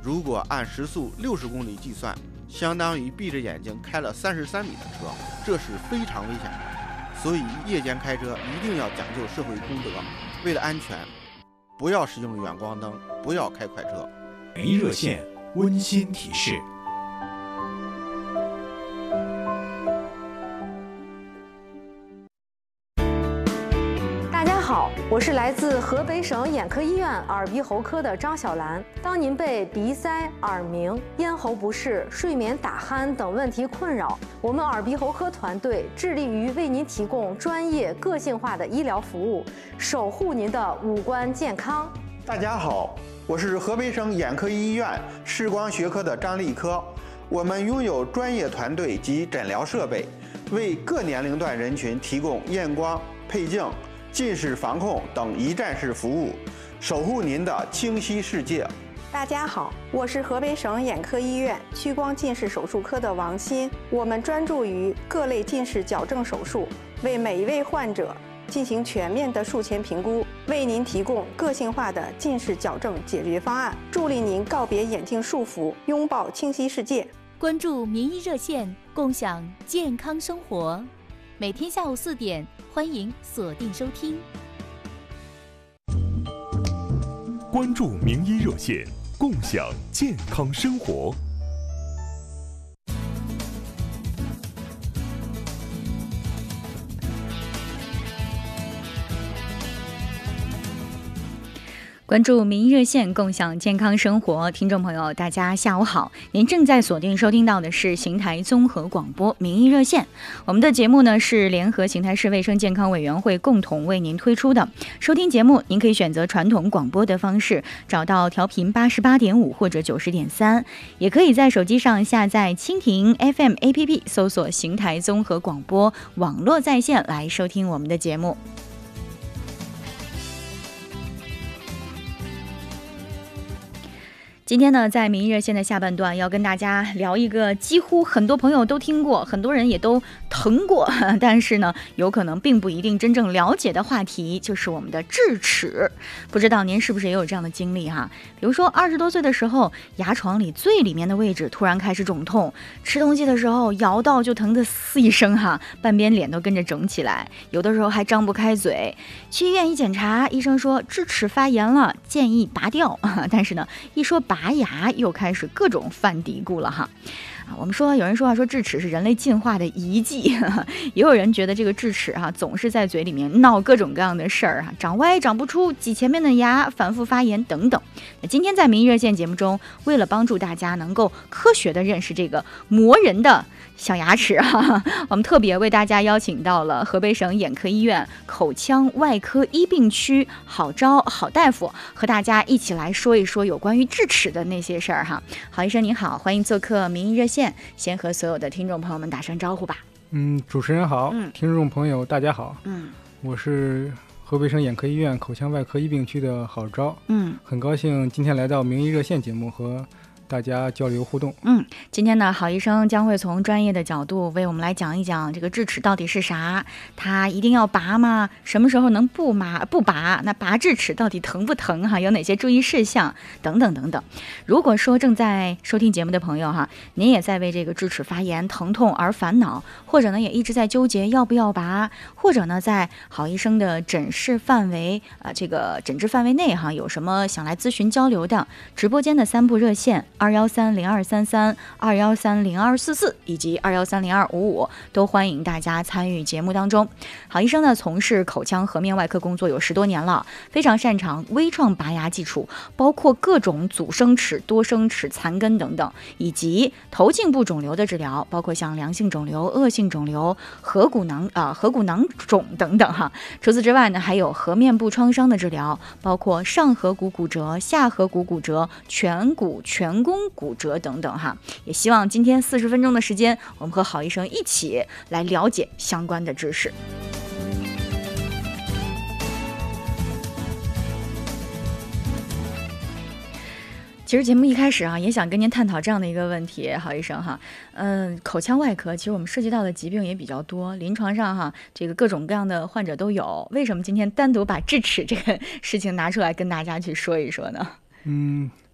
如果按时速60公里计算，相当于闭着眼睛开了33米的车，这是非常危险的。所以夜间开车一定要讲究社会公德，为了安全，不要使用远光灯，不要开快车。 名医热线温馨提示。 好，我是来自河北省眼科医院耳鼻喉科的张小兰。当您被鼻塞、耳鸣、咽喉不适、睡眠打鼾等问题困扰，我们耳鼻喉科团队致力于为您提供专业、个性化的医疗服务，守护您的五官健康。 大家好，我是河北省眼科医院视光学科的张立科。我们拥有专业团队及诊疗设备，为各年龄段人群提供验光、配镜、近视防控等一站式服务，守护您的清晰世界。 大家好，我是河北省眼科医院屈光近视手术科的王鑫。我们专注于各类近视矫正手术，为每一位患者进行全面的术前评估，为您提供个性化的近视矫正解决方案，助力您告别眼镜束缚，拥抱清晰世界。 关注名医热线，共享健康生活。每天下午4点，欢迎锁定收听。 关注名医热线，共享健康生活。 关注名医热线，共享健康生活。听众朋友大家下午好，您正在锁定收听到的是邢台综合广播名医热线。我们的节目呢是联合邢台市卫生健康委员会共同为您推出的。收听节目您可以选择传统广播的方式，找到调频88.5或者90.3，也可以在手机上下载蜻蜓 FM APP， 搜索邢台综合广播网络在线来收听我们的节目。今天呢，在名医热线的下半段，要跟大家聊一个几乎很多朋友都听过，很多人也都疼过，但是呢，有可能并不一定真正了解的话题，就是我们的智齿。不知道您是不是也有这样的经历哈？比如说20多岁的时候，牙床里最里面的位置突然开始肿痛，吃东西的时候咬到就疼得嘶一声哈，半边脸都跟着肿起来，有的时候还张不开嘴。去医院一检查，医生说智齿发炎了，建议拔掉。但是呢，一说拔牙又开始各种犯嘀咕了哈。我们说有人说智齿是人类进化的遗迹，也有人觉得这个智齿总是在嘴里面闹各种各样的事儿长歪长不出，挤前面的牙，反复发炎等等。那今天在名医热线节目中，为了帮助大家能够科学的认识这个磨人的小牙齿我们特别为大家邀请到了河北省眼科医院口腔外科医病区郝昭郝大夫，和大家一起来说一说有关于智齿的那些事儿哈。郝医生您好，欢迎做客名医热线，先和所有的听众朋友们打声招呼吧。 主持人好，听众朋友大家好，我是河北省眼科医院口腔外科医病区的郝昭，很高兴今天来到名医热线节目和大家交流互动。 今天呢，郝医生将会从专业的角度为我们来讲一讲这个智齿到底是啥，它一定要拔吗？什么时候能不拔？那拔智齿到底疼不疼哈？有哪些注意事项等等等等。如果说正在收听节目的朋友哈，您也在为这个智齿发炎疼痛而烦恼，或者呢也一直在纠结要不要拔，或者呢在郝医生的诊治范围这个诊治范围内哈，有什么想来咨询交流的，直播间的3部热线2130233、2130244以及2130255，都欢迎大家参与节目当中。郝医生呢，从事口腔颌面外科工作有10多年了，非常擅长微创拔牙技术，包括各种阻生齿、多生齿、残根等等，以及头颈部肿瘤的治疗，包括像良性肿瘤、恶性肿瘤、颌骨囊肿等等哈。除此之外呢，还有颌面部创伤的治疗，包括上颌骨骨折、下颌骨骨折、颧骨、颧弓骨折等等哈。也希望今天40分钟的时间，我们和郝医生一起来了解相关的知识。其实节目一开始也想跟您探讨这样的一个问题，郝医生哈，口腔外科其实我们涉及到的疾病也比较多，临床上这个各种各样的患者都有。为什么今天单独把智齿这个事情拿出来跟大家去说一说呢？